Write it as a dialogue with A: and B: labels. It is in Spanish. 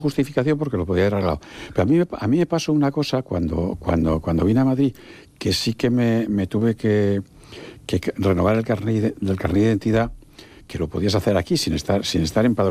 A: justificación porque lo podía haber arreglado. Pero a mí me pasó una cosa cuando vine a Madrid, que sí que me tuve que renovar el carnet de identidad, que lo podías hacer aquí sin estar empadronado